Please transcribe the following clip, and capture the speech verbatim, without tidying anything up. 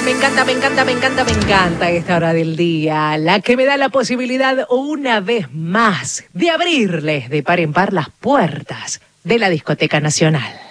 Me encanta, me encanta, me encanta, me encanta esta hora del día, la que me da la posibilidad una vez más de abrirles de par en par las puertas de la Discoteca Nacional.